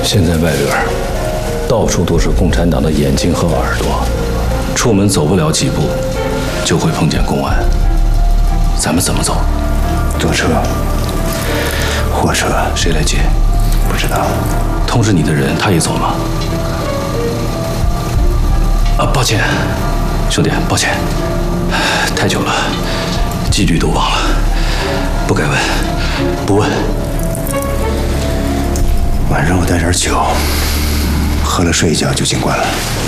现在外边到处都是共产党的眼睛和耳朵，出门走不了几步，就会碰见公安。咱们怎么走？ 坐车、货车， 谁来接？ 不知道。 通知你的人，他也走吗？啊，抱歉，兄弟，抱歉，太久了，纪律都忘了，不该问，不问。 晚上我带点酒，喝了睡一觉就进关了。